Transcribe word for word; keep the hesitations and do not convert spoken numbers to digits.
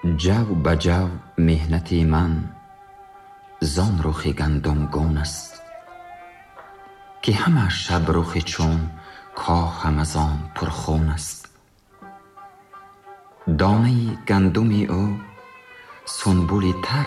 ҷав ба ҷав меҳнати ман зон рухи гандумгун аст, ки ҳамааш шаб рухи чун коҳам аз он пурхун аст. донаи гандуми ӯ сунбули тар